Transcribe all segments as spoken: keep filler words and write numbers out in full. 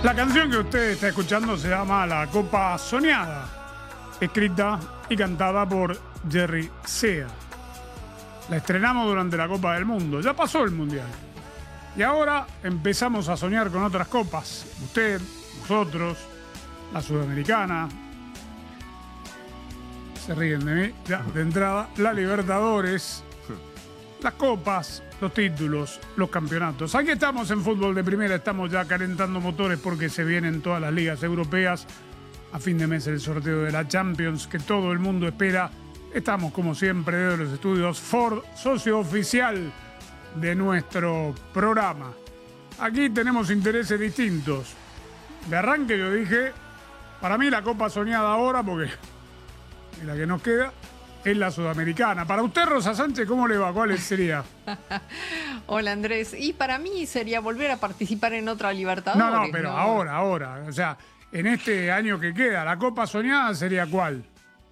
La canción que usted está escuchando se llama La Copa Soñada, escrita y cantada por Jerry Sea. La estrenamos durante la Copa del Mundo, ya pasó el Mundial. Y ahora empezamos a soñar con otras copas. Usted, nosotros, la Sudamericana. Se ríen de mí, ya de entrada. La Libertadores, las copas, los títulos, los campeonatos. Aquí estamos en Fútbol de Primera, estamos ya calentando motores porque se vienen todas las ligas europeas. A fin de mes el sorteo de la Champions que todo el mundo espera. Estamos como siempre desde los estudios Ford, socio oficial de nuestro programa. Aquí tenemos intereses distintos. De arranque yo dije, para mí la copa soñada ahora, porque la que nos queda es la Sudamericana. Para usted, Rosa Sánchez, ¿cómo le va? ¿Cuál sería? Hola, Andrés. Y para mí sería volver a participar en otra Libertadores. No, no, pero ¿no? ahora, ahora. O sea, en este año que queda, ¿la copa soñada sería cuál?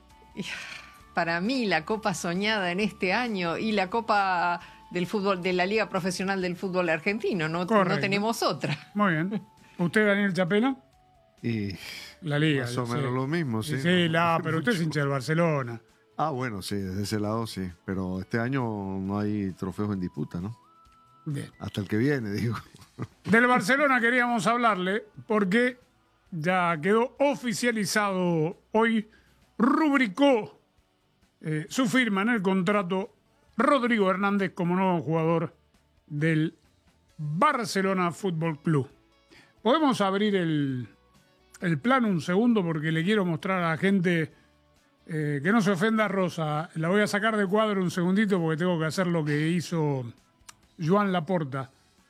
Para mí la copa soñada en este año y la copa del fútbol, de la Liga Profesional del Fútbol Argentino. No, no tenemos otra. Muy bien. ¿Usted, Daniel Chapela? Y la Liga. más o menos sí. Lo mismo, sí. Sí, la, pero usted es hincha del Barcelona. Ah, bueno, sí, desde ese lado sí. Pero este año no hay trofeos en disputa, ¿no? Bien. Hasta el que viene, digo. Del Barcelona queríamos hablarle porque ya quedó oficializado hoy, rubricó eh, su firma en el contrato Rodrigo Hernández como nuevo jugador del Barcelona Fútbol Club. Podemos abrir el, el plano un segundo porque le quiero mostrar a la gente eh, que no se ofenda, Rosa. La voy a sacar de cuadro un segundito porque tengo que hacer lo que hizo Joan Laporta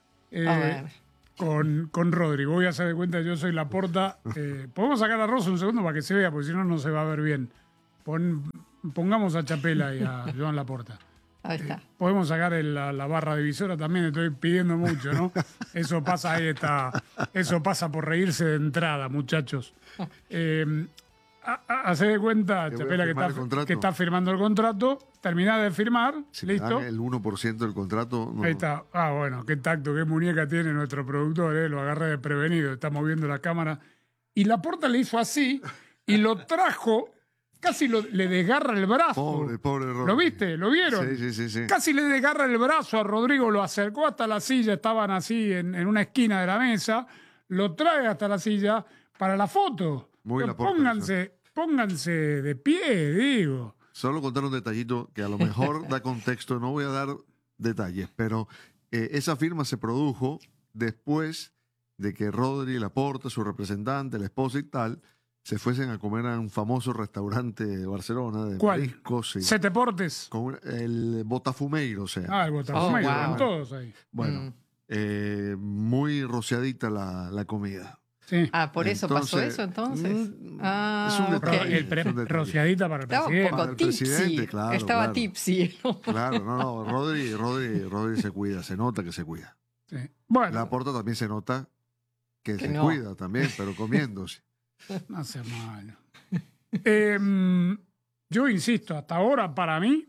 eh, con, con Rodrigo. Voy a hacer de cuenta que yo soy Laporta. Eh, Podemos sacar a Rosa un segundo para que se vea, porque si no, no se va a ver bien. Pon, pongamos a Chapela y a Joan Laporta. Ahí está. Eh, podemos sacar el, la, la barra divisora también, estoy pidiendo mucho, ¿no? Eso pasa, ahí está. Eso pasa por reírse de entrada, muchachos. Eh, Hace de cuenta, que Chapela, que está, que está firmando el contrato. Terminá de firmar, si listo. El uno por ciento del contrato. No. Ahí está. Ah, bueno, qué tacto, qué muñeca tiene nuestro productor, ¿eh? Lo agarré desprevenido, está moviendo la cámara. Y Laporta le hizo así y lo trajo. Casi lo, le desgarra el brazo. Pobre, pobre Rodrigo. ¿Lo viste? ¿Lo vieron? Sí, sí, sí, sí. Casi le desgarra el brazo a Rodrigo, lo acercó hasta la silla, estaban así en, en una esquina de la mesa, lo trae hasta la silla para la foto. Muy la pónganse, pónganse de pie, digo. Solo contar un detallito que a lo mejor da contexto, no voy a dar detalles, pero eh, esa firma se produjo después de que Rodri, Laporta, su representante, la esposa y tal, se fuesen a comer a un famoso restaurante de Barcelona de ¿Cuál? mariscos. Y Sete Portes. Con el Botafumeiro, o sea. Ah, el Botafumeiro, oh, wow. con todos ahí. Bueno, mm. eh, muy rociadita la, la comida. Sí. Ah, por eso entonces, pasó eso entonces. Mm, ah, es un detalle. okay. El pre- es un detalle. rociadita para el Estaba un presidente. poco el tipsy. presidente, claro, Estaba claro. tipsy. Claro, no, no, Rodri, Rodri, Rodri se cuida, se nota que se cuida. Sí. Bueno, Laporta también se nota que, Que se no. cuida también, pero comiéndose. no sea malo. Eh, yo insisto, hasta ahora para mí,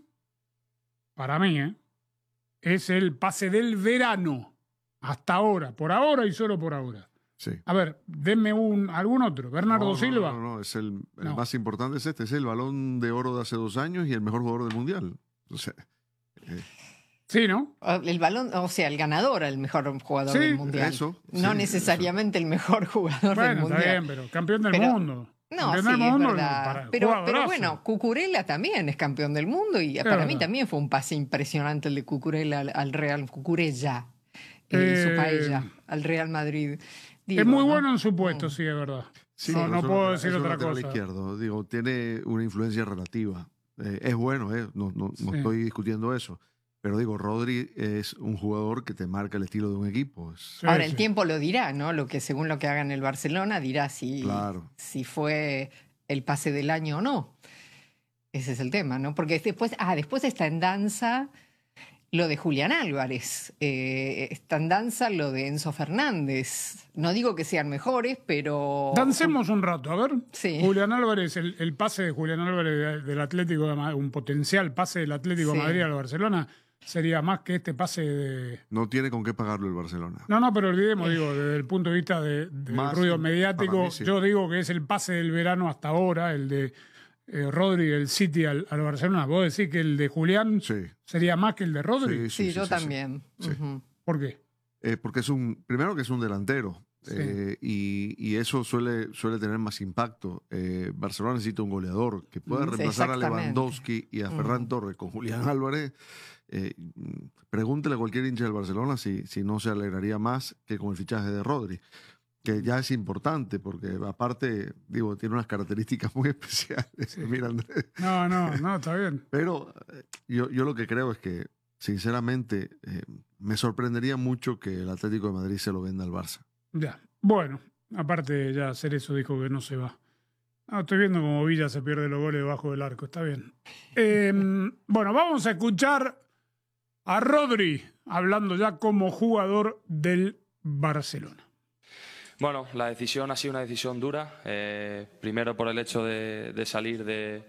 para mí, ¿eh? es el pase del verano. Hasta ahora, por ahora y solo por ahora. Sí. A ver, denme un, algún otro. Bernardo No, no, Silva. No, no, no, es el, el No. más importante es este, es el Balón de Oro de hace dos años y el mejor jugador del Mundial. O sea, eh, Sí, ¿no? El balón, o sea, el ganador, el mejor jugador Sí, del mundial. eso, no sí, necesariamente el mejor jugador del Bueno, mundial. está bien, pero campeón del Pero- mundo. No, campeón sí, del es mundo, verdad. para- Pero, pero jugadorazo. bueno, Cucurella también es campeón del mundo y Es para verdad. mí también fue un pase impresionante el de Cucurella al, al Real Cucurella, eh, Eh, su paella, al Real Madrid. Digo, es muy ¿no? bueno en su puesto, sí, es verdad. sí, no es no un puedo lateral- decir es un otra lateral cosa. izquierdo, digo, tiene una influencia relativa. Eh, es bueno, eh, no, no, no Sí. estoy discutiendo eso. Pero digo, Rodri es un jugador que te marca el estilo de un equipo. Es- Sí, Ahora, sí. el tiempo lo dirá, ¿no? Lo que según lo que haga en el Barcelona dirá si, Claro. si fue el pase del año o no. Ese es el tema, ¿no? Porque después, ah, después está en danza lo de Julián Álvarez, eh, está en danza lo de Enzo Fernández. No digo que sean mejores, pero... Dancemos un rato, a ver. Sí. Julián Álvarez, el, el pase de Julián Álvarez del Atlético de Madrid, un potencial pase del Atlético de Sí. Madrid al Barcelona. sería más que este pase de... No tiene con qué pagarlo el Barcelona. No, no, pero olvidemos, digo, desde el punto de vista de, del Más, ruido para mediático, mí sí. yo digo que es el pase del verano hasta ahora, el de eh, Rodri del City al, al Barcelona. ¿Vos decís que el de Julián Sí. sería más que el de Rodri? Sí, yo sí, también. sí. Ujú. ¿Por qué? Eh, porque es un, primero que es un delantero. Sí. eh, y, y eso suele, suele tener más impacto. Eh, Barcelona necesita un goleador que pueda Mm, reemplazar a exactamente. Lewandowski y a Ferran Ujú. Torres con Julián Álvarez. Eh, pregúntele a cualquier hincha del Barcelona si, si no se alegraría más que con el fichaje de Rodri, que ya es importante porque aparte, digo, tiene unas características muy especiales. Sí. Mira, Andrés. No, no, no, está bien. Pero eh, yo, yo lo que creo es que, sinceramente, eh, me sorprendería mucho que el Atlético de Madrid se lo venda al Barça. Ya. Bueno, aparte ya Cerezo dijo que no se va. Ah, estoy viendo como Villa se pierde los goles debajo del arco, está bien. Eh, bueno, vamos a escuchar a Rodri hablando ya como jugador del Barcelona. Bueno, la decisión ha sido una decisión dura. Eh, primero por el hecho de, de salir de,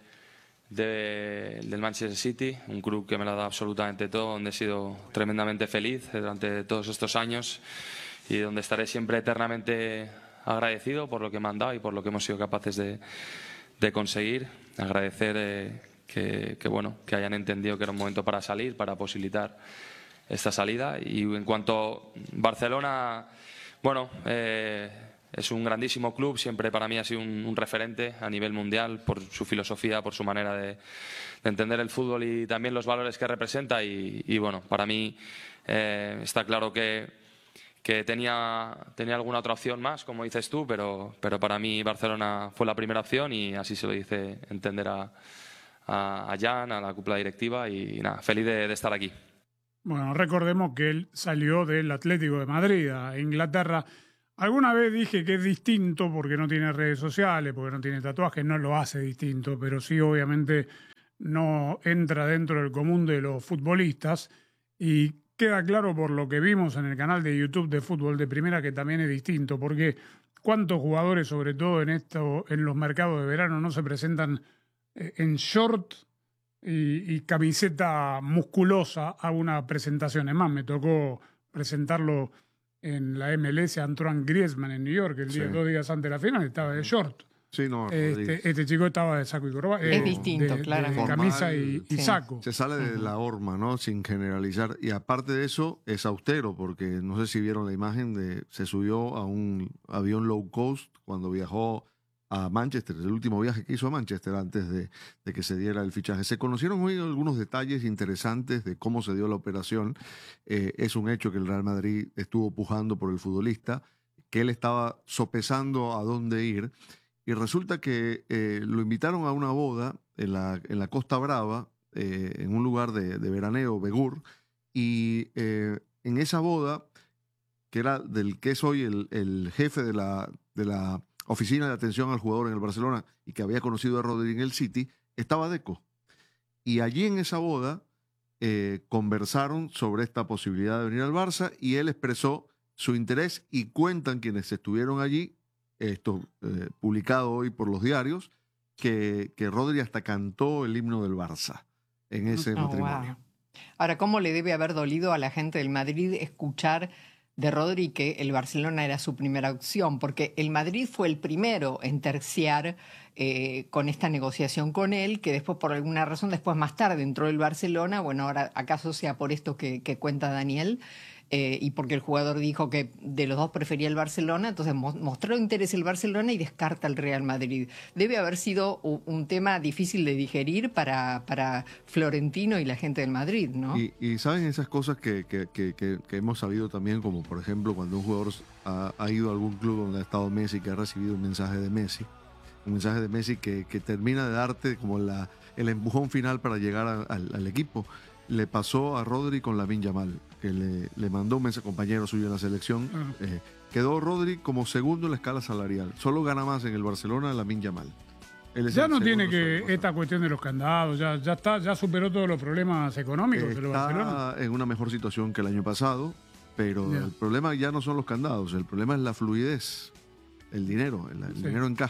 de, del Manchester City, un club que me lo ha dado absolutamente todo, donde he sido tremendamente feliz durante todos estos años y donde estaré siempre eternamente agradecido por lo que me han dado y por lo que hemos sido capaces de, de conseguir. Agradecer eh, que, que, bueno, que hayan entendido que era un momento para salir, para posibilitar esta salida. Y en cuanto a Barcelona, bueno, eh, es un grandísimo club, siempre para mí ha sido un, un referente a nivel mundial por su filosofía, por su manera de, de entender el fútbol y también los valores que representa. Y, y bueno, para mí eh, está claro que que tenía, tenía alguna otra opción más, como dices tú, pero, pero para mí Barcelona fue la primera opción y así se lo hice entender a, a, a Jan, a la cúpula directiva y nada, feliz de, de estar aquí. Bueno, recordemos que él salió del Atlético de Madrid a Inglaterra. Alguna vez dije que es distinto porque no tiene redes sociales, porque no tiene tatuajes, no lo hace distinto, pero sí obviamente no entra dentro del común de los futbolistas y queda claro por lo que vimos en el canal de YouTube de Fútbol de Primera que también es distinto, porque cuántos jugadores, sobre todo en esto, en los mercados de verano, no se presentan eh, en short y, y camiseta musculosa a una presentación. Es más, me tocó presentarlo en la M L S a Antoine Griezmann en New York, el día, Sí. dos días antes de la final, estaba de short. Sí, no, Rodri. Este, este chico estaba de saco y corbata. Es eh, distinto, de- claramente. De camisa y, y Sí. saco. Se sale de la horma, ¿no? Sin generalizar. Y aparte de eso, es austero, porque no sé si vieron la imagen de. Se subió a un avión low cost cuando viajó a Manchester, el último viaje que hizo a Manchester antes de, de que se diera el fichaje. Se conocieron hoy algunos detalles interesantes de cómo se dio la operación. Eh, es un hecho que el Real Madrid estuvo pujando por el futbolista, que él estaba sopesando a dónde ir. Y resulta que eh, lo invitaron a una boda en la, en la Costa Brava, eh, en un lugar de, de veraneo, Begur, y eh, en esa boda, que era del que es hoy el, el jefe de la, de la oficina de atención al jugador en el Barcelona y que había conocido a Rodri en el City, estaba Deco. Y allí en esa boda eh, conversaron sobre esta posibilidad de venir al Barça y él expresó su interés y cuentan quienes estuvieron allí, esto eh, publicado hoy por los diarios, que, que Rodri hasta cantó el himno del Barça en ese Oh, matrimonio. wow. Ahora, ¿cómo le debe haber dolido a la gente del Madrid escuchar de Rodri que el Barcelona era su primera opción? Porque el Madrid fue el primero en terciar eh, con esta negociación con él, que después por alguna razón, después más tarde entró el Barcelona. Bueno, ahora acaso sea por esto que, que cuenta Daniel, eh, y porque el jugador dijo que de los dos prefería el Barcelona, entonces mo- mostró interés el Barcelona y descarta el Real Madrid. Debe haber sido u- un tema difícil de digerir para, para Florentino y la gente del Madrid, ¿no? Y, y saben esas cosas que, que, que, que, que hemos sabido también, como por ejemplo cuando un jugador ha, ha ido a algún club donde ha estado Messi, que ha recibido un mensaje de Messi, un mensaje de Messi que, que termina de darte como la, el empujón final para llegar a, al, al equipo. Le pasó a Rodri con Lamine Yamal, que le, le mandó un mensaje, compañero suyo en la selección. Ah. Eh, quedó Rodri como segundo en la escala salarial. Solo gana más en el Barcelona Lamine Yamal. Él es Ya el no segundo tiene sobre el que Barcelona. esta cuestión de los candados, ya, ya está, ya superó todos los problemas económicos de los Barcelona. Está en una mejor situación que el año pasado, pero Ya. el problema ya no son los candados, el problema es la fluidez, el dinero, el, el Sí. dinero encaja.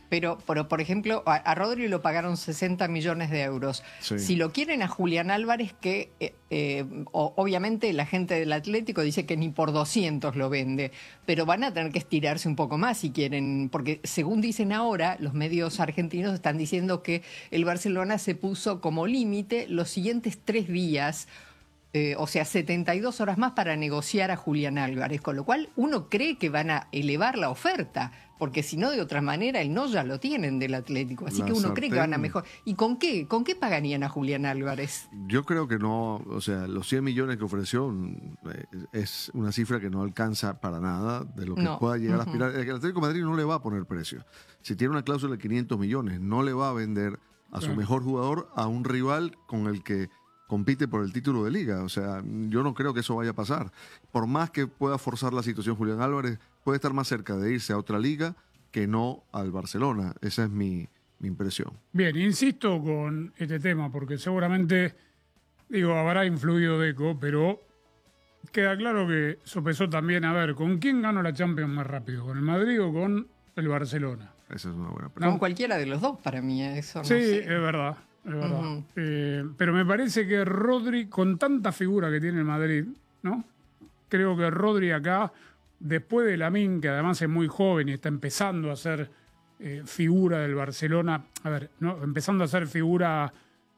Pero, pero, por ejemplo, a, a Rodri lo pagaron sesenta millones de euros. Sí. Si lo quieren a Julián Álvarez, que eh, eh, o, obviamente la gente del Atlético dice que ni por doscientos lo vende, pero van a tener que estirarse un poco más si quieren, porque según dicen ahora, los medios argentinos están diciendo que el Barcelona se puso como límite los siguientes tres días, eh, o sea, setenta y dos horas más para negociar a Julián Álvarez, con lo cual uno cree que van a elevar la oferta, porque si no, de otra manera, el no ya lo tienen del Atlético. Así La que uno sartén. cree que van a mejor. ¿Y con qué? ¿Con qué pagarían a Julián Álvarez? Yo creo que no, o sea, los cien millones que ofreció eh, es una cifra que no alcanza para nada de lo que No. pueda llegar Uh-huh. a aspirar. El Atlético de Madrid no le va a poner precio. Si tiene una cláusula de quinientos millones, no le va a vender a su Claro. mejor jugador a un rival con el que compite por el título de liga. O sea, yo no creo que eso vaya a pasar. Por más que pueda forzar la situación Julián Álvarez, puede estar más cerca de irse a otra liga que no al Barcelona. Esa es mi, mi impresión. Bien, insisto con este tema, porque seguramente, digo, habrá influido Deco, pero queda claro que sopesó también, a ver, ¿con quién ganó la Champions más rápido? ¿Con el Madrid o con el Barcelona? Esa es una buena Con pregunta. cualquiera de los dos, para mí, eso no Sí, sé. es verdad, es verdad. Ujú. Eh, pero me parece que Rodri, con tanta figura que tiene el Madrid, ¿no? Creo que Rodri acá, después de Lamine, que además es muy joven y está empezando a ser eh, figura del Barcelona, a ver, ¿no? Empezando a ser figura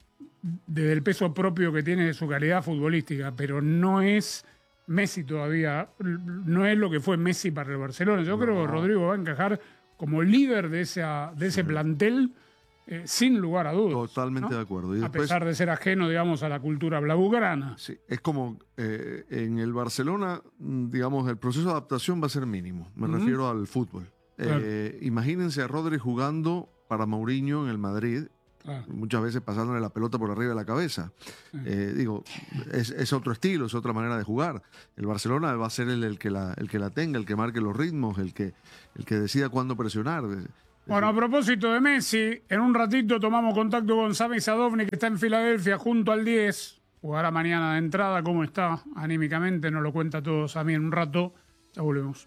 desde el peso propio que tiene de su calidad futbolística, pero no es Messi todavía, no es lo que fue Messi para el Barcelona. Yo No. creo que Rodrigo va a encajar como líder de, esa, de ese plantel, eh, sin lugar a dudas. Totalmente ¿no? de acuerdo. Y A después, pesar de ser ajeno, digamos, a la cultura blaugrana. sí, es como eh, en el Barcelona, mm, digamos, el proceso de adaptación va a ser mínimo. Me Ujú. refiero al fútbol. Claro. Eh, imagínense a Rodri jugando para Mourinho en el Madrid, Claro. muchas veces pasándole la pelota por arriba de la cabeza. Eh, digo, es, es otro estilo, es otra manera de jugar. El Barcelona va a ser el, el que la, el que la tenga, el que marque los ritmos, el que, el que decida cuándo presionar. Bueno, a propósito de Messi, en un ratito tomamos contacto con Sami Sadovni, que está en Filadelfia junto al diez. Jugará mañana de entrada. ¿Cómo está anímicamente? Nos lo cuenta todo Sami en un rato. Ya volvemos.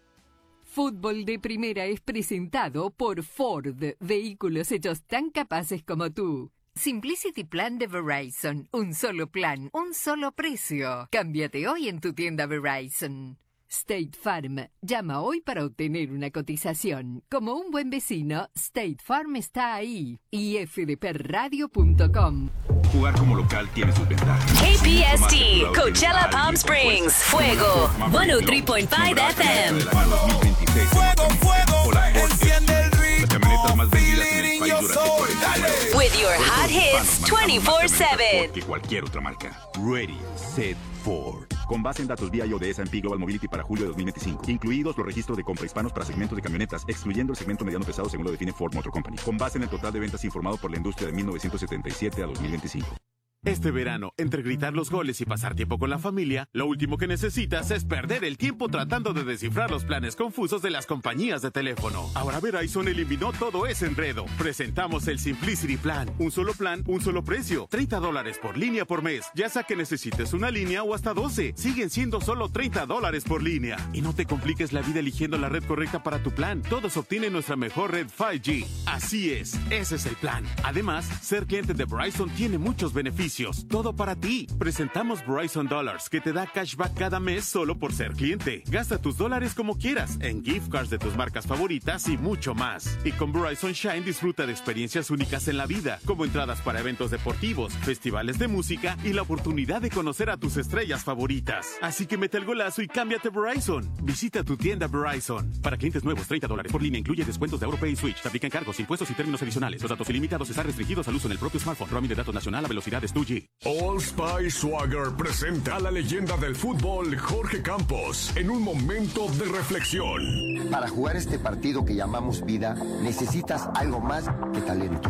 Fútbol de Primera es presentado por Ford, vehículos hechos tan capaces como tú. Simplicity Plan de Verizon, un solo plan, un solo precio. Cámbiate hoy en tu tienda Verizon. State Farm, llama hoy para obtener una cotización. Como un buen vecino, State Farm está ahí. y f d p radio punto com. Jugar como local tiene sus ventajas. K P S T, Coachella Palm Springs, Fuego, ciento tres punto cinco F M. Fuego, fuego, enciende el ritmo. Las camionetas más vendidas en el país durante cuarenta años. With your hot hits veinticuatro siete. Que cualquier otra marca. Ready, set, Ford. Con base en datos V I O de S and P Global Mobility para julio de dos mil veinticinco. Incluidos los registros de compra hispanos para segmentos de camionetas, excluyendo el segmento mediano pesado según lo define Ford Motor Company. Con base en el total de ventas informado por la industria de mil novecientos setenta y siete a dos mil veinticinco. Este verano, entre gritar los goles y pasar tiempo con la familia, lo último que necesitas es perder el tiempo tratando de descifrar los planes confusos de las compañías de teléfono. Ahora Verizon eliminó todo ese enredo. Presentamos el Simplicity Plan. Un solo plan, un solo precio. treinta dólares por línea por mes. Ya sea que necesites una línea o hasta doce. Siguen siendo solo treinta dólares por línea. Y no te compliques la vida eligiendo la red correcta para tu plan. Todos obtienen nuestra mejor red cinco G. Así es, ese es el plan. Además, ser cliente de Verizon tiene muchos beneficios. Todo para ti. Presentamos Verizon Dollars, que te da cashback cada mes solo por ser cliente. Gasta tus dólares como quieras, en gift cards de tus marcas favoritas y mucho más. Y con Verizon Shine disfruta de experiencias únicas en la vida, como entradas para eventos deportivos, festivales de música y la oportunidad de conocer a tus estrellas favoritas. Así que mete el golazo y cámbiate a Verizon. Visita tu tienda Verizon. Para clientes nuevos, treinta dólares por línea incluye descuentos de AuroPay y Switch. Te aplican cargos, impuestos y términos adicionales. Los datos ilimitados están restringidos al uso en el propio smartphone. Roaming de datos nacional a velocidades dos G. Old Spice Swagger presenta a la leyenda del fútbol Jorge Campos en un momento de reflexión. Para jugar este partido que llamamos vida, necesitas algo más que talento.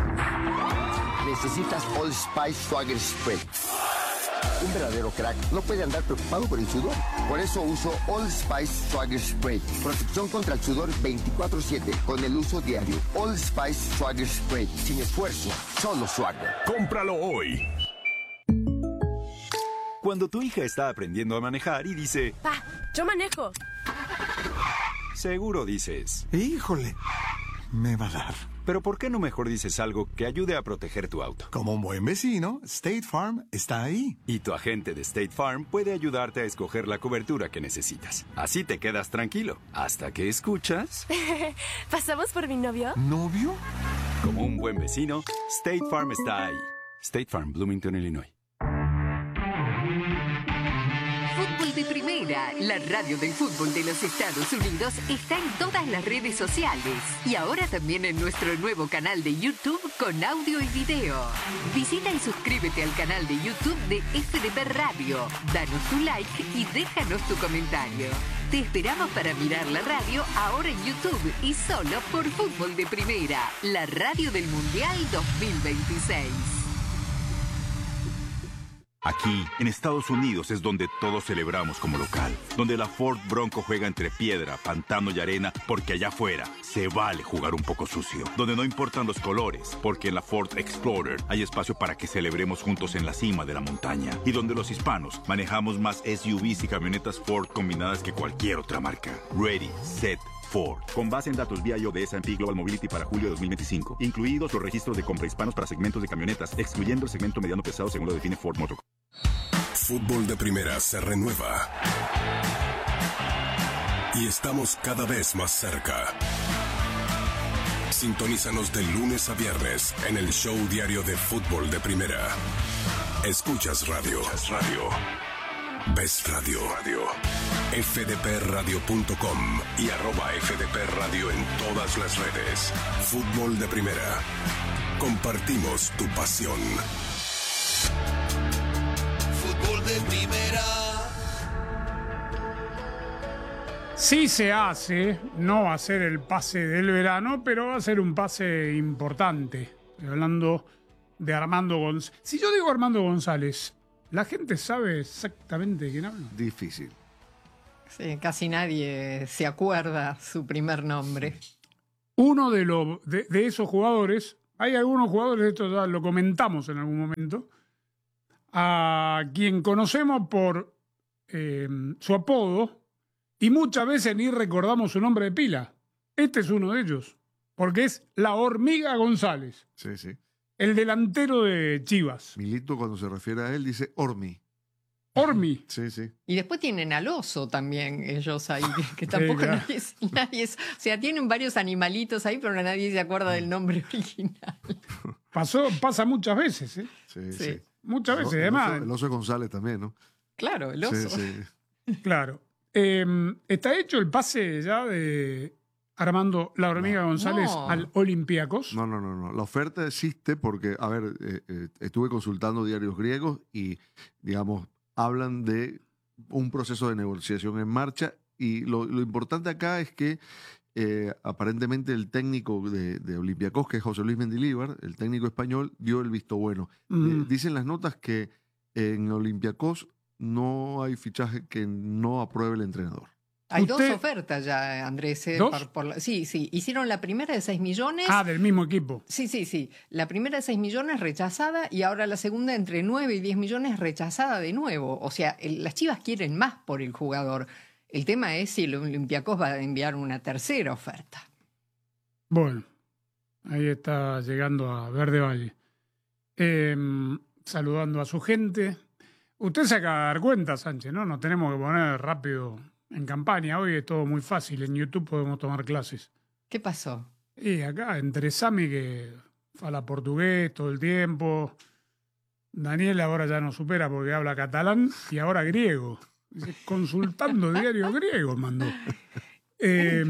Necesitas Old Spice Swagger Spread. Un verdadero crack no puede andar preocupado por el sudor. Por eso uso Old Spice Swagger Spray. Protección contra el sudor veinticuatro siete con el uso diario. Old Spice Swagger Spray. Sin esfuerzo, solo swagger. Cómpralo hoy. Cuando tu hija está aprendiendo a manejar y dice... Pa, yo manejo. Seguro dices... Híjole, me va a dar. Pero ¿por qué no mejor dices algo que ayude a proteger tu auto? Como un buen vecino, State Farm está ahí. Y tu agente de State Farm puede ayudarte a escoger la cobertura que necesitas. Así te quedas tranquilo, hasta que escuchas... ¿Pasamos por mi novio? ¿Novio? Como un buen vecino, State Farm está ahí. State Farm, Bloomington, Illinois. Fútbol de Primera, la radio del fútbol de los Estados Unidos, está en todas las redes sociales y ahora también en nuestro nuevo canal de YouTube con audio y video. Visita y suscríbete al canal de YouTube de F D P Radio, danos tu like y déjanos tu comentario. Te esperamos para mirar la radio ahora en YouTube y solo por Fútbol de Primera, la radio del Mundial dos mil veintiséis. Aquí, en Estados Unidos, es donde todos celebramos como local. Donde la Ford Bronco juega entre piedra, pantano y arena, porque allá afuera se vale jugar un poco sucio. Donde no importan los colores, porque en la Ford Explorer hay espacio para que celebremos juntos en la cima de la montaña. Y donde los hispanos manejamos más S U Vs y camionetas Ford combinadas que cualquier otra marca. Ready, set, Ford. Con base en datos vía I O de S and P Global Mobility para julio de dos mil veinticinco. Incluidos los registros de compra hispanos para segmentos de camionetas, excluyendo el segmento mediano pesado según lo define Ford Motor. Fútbol de Primera se renueva. Y estamos cada vez más cerca. Sintonízanos de lunes a viernes en el show diario de Fútbol de Primera. Escuchas radio. Escuchas radio. Ves radio. Radio. F D P radio punto com y arroba F D P Radio en todas las redes. Fútbol de Primera. Compartimos tu pasión. Fútbol de Primera. Sí se hace, no va a ser el pase del verano, pero va a ser un pase importante. Estoy hablando de Armando González. Si yo digo Armando González, ¿la gente sabe exactamente de quién hablo? Difícil. Sí, casi nadie se acuerda su primer nombre. Uno de, lo, de, de esos jugadores, hay algunos jugadores, esto ya lo comentamos en algún momento, a quien conocemos por eh, su apodo y muchas veces ni recordamos su nombre de pila. Este es uno de ellos, porque es la Hormiga González. Sí, sí. El delantero de Chivas. Milito, cuando se refiere a él, dice Ormi. Ormi. Sí, sí. Y después tienen al oso también, ellos ahí, que, que tampoco Sí, claro. nadie, nadie es- o sea, tienen varios animalitos ahí, pero nadie se acuerda del nombre original. Pasó, pasa muchas veces, ¿eh? Sí, Sí. sí. Muchas El, veces, el además. oso, el oso González también, ¿no? Claro, el oso. Sí, sí. Claro. Eh, ¿Está hecho el pase ya de Armando La Hormiga González No. al Olympiacos? No, no, no, no. La oferta existe porque, a ver, eh, eh, estuve consultando diarios griegos y, digamos, hablan de un proceso de negociación en marcha y lo, lo importante acá es que eh, aparentemente el técnico de, de Olympiacos, que es José Luis Mendilibar, el técnico español, dio el visto bueno. Mm. Eh, dicen las notas que en Olympiacos no hay fichaje que no apruebe el entrenador. Hay dos Usted- ofertas ya, Andrés. eh, ¿Dos? por- por la- sí, sí. Hicieron la primera de seis millones. Ah, del mismo equipo. Sí, sí, sí. La primera de seis millones rechazada y ahora la segunda entre nueve y diez millones rechazada de nuevo. O sea, el- las Chivas quieren más por el jugador. El tema es si el Olympiacos va a enviar una tercera oferta. Bueno, ahí está llegando a Verde Valle. Eh, saludando a su gente. Usted se acaba de dar cuenta, Sánchez, ¿no? Nos tenemos que poner rápido en campaña. Hoy es todo muy fácil. En YouTube podemos tomar clases. ¿Qué pasó? Y acá, entre Sami, que habla portugués todo el tiempo. Daniel ahora ya no supera porque habla catalán y ahora griego. Dice, consultando diario griego, mandó. Eh,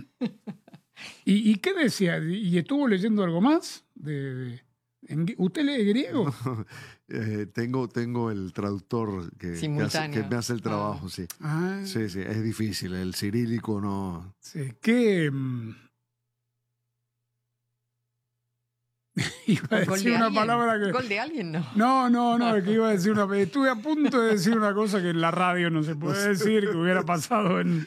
¿y, ¿Y qué decía? ¿Y estuvo leyendo algo más? De, de- en- ¿Usted lee griego? Eh, tengo, tengo el traductor que, que, hace, Simultáneo. que me hace el trabajo, sí. Ah, Sí, sí, es difícil. El cirílico no. sí. ¿Qué? mm, Iba a ¿Gol decir de una alguien? palabra que... ¿Gol de alguien? No. No, no, no, es que iba a decir una... Estuve a punto de decir una cosa que en la radio no se puede decir, que hubiera pasado en...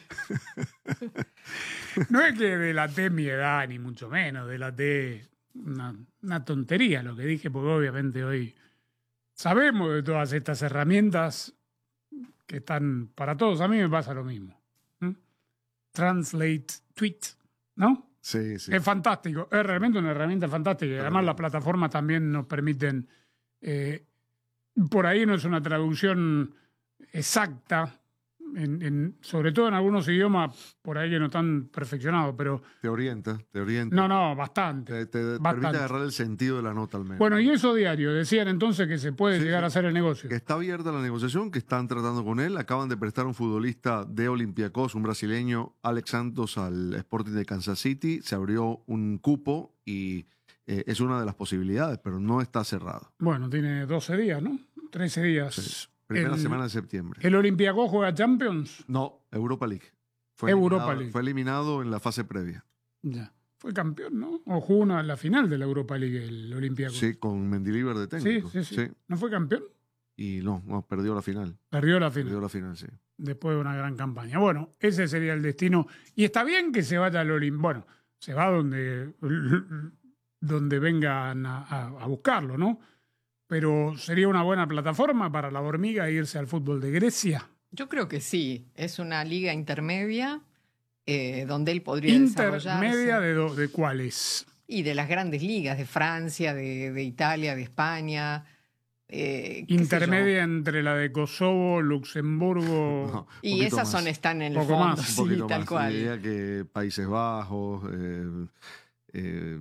No es que delaté mi edad, ni mucho menos, delaté una, una tontería lo que dije, porque obviamente hoy sabemos de todas estas herramientas que están para todos. A mí me pasa lo mismo. ¿Mm? Translate tweet, ¿no? Sí, sí. Es fantástico, es realmente una herramienta fantástica. Y además las plataformas también nos permiten, eh, por ahí no es una traducción exacta, en, en, sobre todo en algunos idiomas por ahí que no están perfeccionados, pero... Te orienta, te orienta. No, no, bastante. Te, te bastante. permite agarrar el sentido de la nota al menos. Bueno, y eso diario, decían entonces que se puede Sí, llegar sí. a hacer el negocio. Que está abierta la negociación, que están tratando con él. Acaban de prestar un futbolista de Olympiacos, un brasileño, Alex Santos, al Sporting de Kansas City. Se abrió un cupo y eh, es una de las posibilidades, pero no está cerrado. Bueno, tiene doce días, ¿no? trece días. Sí. Primera el, semana de septiembre. ¿El Olympiacos juega Champions? No, Europa League. Fue Europa eliminado, League. Fue eliminado en la fase previa. Ya. Fue campeón, ¿no? O jugó una, la final de la Europa League, el Olympiacos. Sí, con Mendilibar de técnico. Sí, sí, sí, sí. ¿No fue campeón? Y no, no, perdió la final. Perdió la final. Perdió la final, sí. Después de una gran campaña. Bueno, ese sería el destino. Y está bien que se vaya al Olympiacos. Bueno, se va donde, donde vengan a, a, a buscarlo, ¿no? Pero sería una buena plataforma para la hormiga irse al fútbol de Grecia. Yo creo que sí. Es una liga intermedia eh, donde él podría desarrollarse. ¿Intermedia de, do, de cuáles? Y de las grandes ligas, de Francia, de, de Italia, de España. Eh, Intermedia entre la de Kosovo, Luxemburgo... No, y esas más. son están en el Poco fondo, más. sí, Un poquito tal más. cual. Diría que Países Bajos, eh, eh,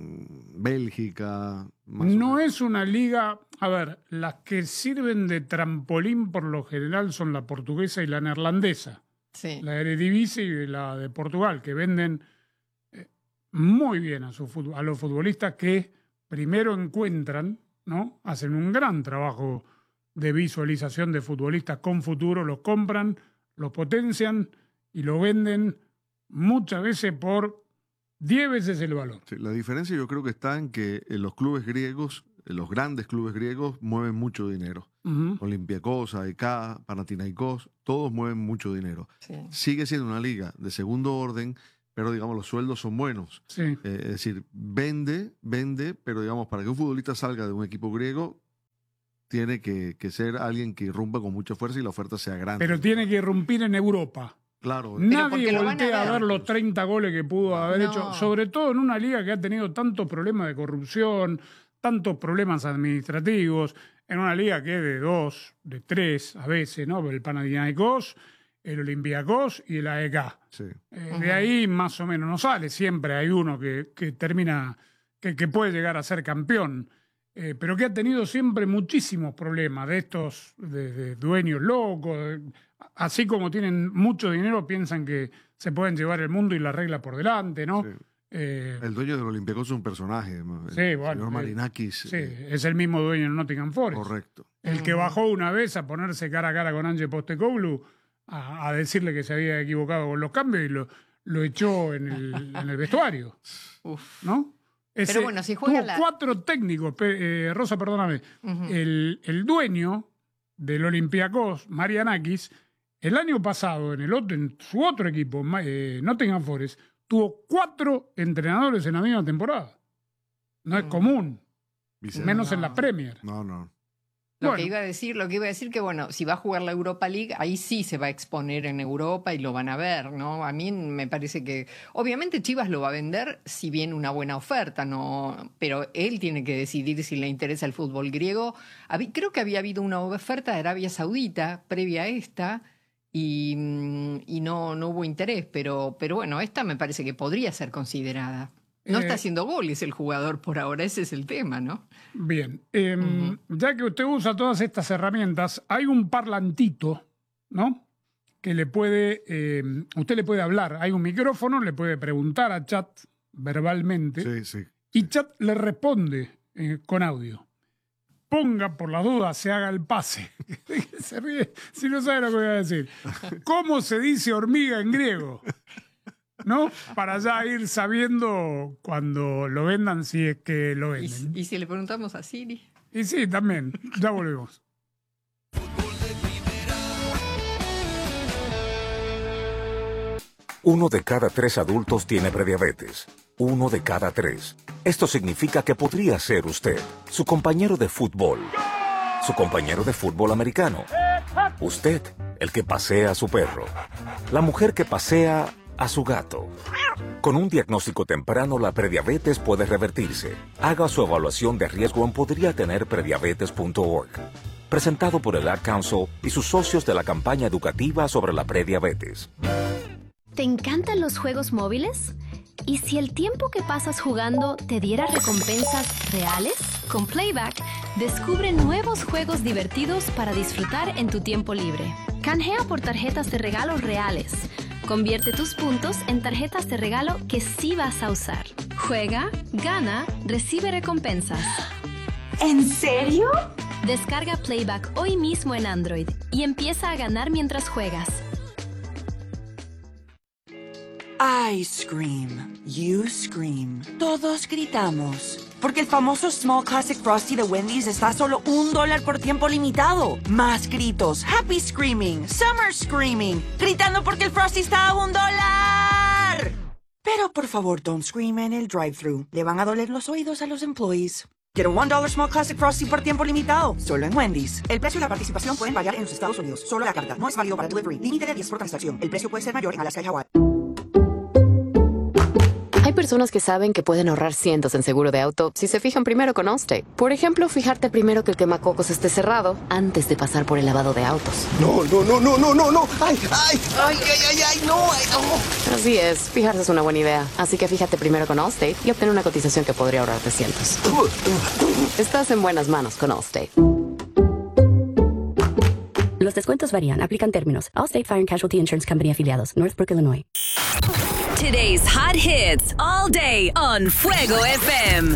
Bélgica... Más no es una liga... A ver, las que sirven de trampolín por lo general son la portuguesa y la neerlandesa. Sí. La Eredivisie y la de Portugal, que venden eh, muy bien a, su fut- a los futbolistas que primero encuentran, ¿no? Hacen un gran trabajo de visualización de futbolistas con futuro, los compran, los potencian y lo venden muchas veces por diez veces el valor. Sí, la diferencia yo creo que está en que en los clubes griegos, en los grandes clubes griegos, mueven mucho dinero. Uh-huh. Olympiacos, A E K, Panathinaikos, todos mueven mucho dinero. Sí. Sigue siendo una liga de segundo orden, pero digamos los sueldos son buenos. Sí. Eh, es decir, vende, vende, pero digamos para que un futbolista salga de un equipo griego, tiene que, que ser alguien que irrumpa con mucha fuerza y la oferta sea grande. Pero tiene que irrumpir en Europa. Claro. Nadie lo van a voltea a ver. ver los treinta goles que pudo haber No. hecho, sobre todo en una liga que ha tenido tantos problemas de corrupción, tantos problemas administrativos, en una liga que es de dos, de tres a veces, ¿no? El Panathinaikos, el Olympiacos y el A E K. Sí. Eh, Ujú. De ahí más o menos no sale, siempre hay uno que, que termina, que, que puede llegar a ser campeón, eh, pero que ha tenido siempre muchísimos problemas de estos de, de dueños locos, de- así como tienen mucho dinero, piensan que se pueden llevar el mundo y la regla por delante, ¿no? Sí. Eh, El dueño del Olympiacos es un personaje. ¿no? El Sí, bueno, señor eh, Marinakis. sí, eh, es el mismo dueño en Nottingham Forest. correcto. El que bajó una vez a ponerse cara a cara con Ange Postecoglou a, a decirle que se había equivocado con los cambios y lo, lo echó en el, en el vestuario, Uf. ¿no? Ese- Pero bueno, si juega tuvo la- cuatro técnicos, pe- eh, Rosa, perdóname. Ujú. El, el dueño del Olympiacos, Marianakis, el año pasado en, el otro, en su otro equipo, Ma- eh, Nottingham Forest, tuvo cuatro entrenadores en la misma temporada. No es Mm. común, Vicente. menos en No. la Premier. No, no. Lo Bueno. que iba a decir, lo que iba a decir que bueno, si va a jugar la Europa League, ahí sí se va a exponer en Europa y lo van a ver, ¿no? A mí me parece que obviamente Chivas lo va a vender si viene una buena oferta, no, pero él tiene que decidir si le interesa el fútbol griego. Habí- creo que había habido una oferta de Arabia Saudita previa a esta y, mm, y no, no hubo interés, pero, pero bueno, esta me parece que podría ser considerada. No Eh, está haciendo goles el jugador por ahora, ese es el tema, ¿no? Bien, eh, Ujú. ya que usted usa todas estas herramientas, hay un parlantito, ¿no? Que le puede, eh, usted le puede hablar, hay un micrófono, le puede preguntar a Chat verbalmente Sí, sí. y Chat le responde eh, con audio. Ponga por las dudas, se haga el pase. Se ríe si no sabe lo que voy a decir. ¿Cómo se dice hormiga en griego? ¿No? Para ya ir sabiendo cuando lo vendan, si es que lo Y, venden. y si le preguntamos a Siri. Y sí, también. Ya volvemos. Uno de cada tres adultos tiene prediabetes. Uno de cada tres. Esto significa que podría ser usted, su compañero de fútbol, su compañero de fútbol americano, usted, el que pasea a su perro, la mujer que pasea a su gato, Con un diagnóstico temprano, la prediabetes puede revertirse. Haga su evaluación de riesgo en podría tener prediabetes punto org. Presentado por el Ad Council y sus socios de la campaña educativa sobre la prediabetes. ¿Te encantan los juegos móviles? ¿Y si el tiempo que pasas jugando te diera recompensas reales? Con Playback, descubre nuevos juegos divertidos para disfrutar en tu tiempo libre. Canjea por tarjetas de regalo reales. Convierte tus puntos en tarjetas de regalo que sí vas a usar. Juega, gana, recibe recompensas. ¿En serio? Descarga Playback hoy mismo en Android y empieza a ganar mientras juegas. I scream, you scream, todos gritamos. Porque el famoso Small Classic Frosty de Wendy's está a solo un dólar por tiempo limitado. Más gritos, happy screaming, summer screaming, gritando porque el Frosty está a un dólar. Pero por favor, don't scream en el drive-thru. Le van a doler los oídos a los employees. Get a one dollar Small Classic Frosty por tiempo limitado, solo en Wendy's. El precio y la participación pueden variar en los Estados Unidos. Solo la carta. No es válido para delivery. Límite de diez por transacción. El precio puede ser mayor en Alaska y Hawái. Hay personas que saben que pueden ahorrar cientos en seguro de auto si se fijan primero con Allstate. Por ejemplo, fijarte primero que el quemacocos esté cerrado antes de pasar por el lavado de autos. No, no, no, no, no, no, no. Ay, ay, ay, ay, ay, ay, no, ay, no. Así es, fijarse es una buena idea. Así que fíjate primero con Allstate y obtén una cotización que podría ahorrarte cientos. Estás en buenas manos con Allstate. Los descuentos varían. Aplican términos. Allstate Fire and Casualty Insurance Company afiliados. Northbrook, Illinois. Today's hot hits all day on Fuego F M.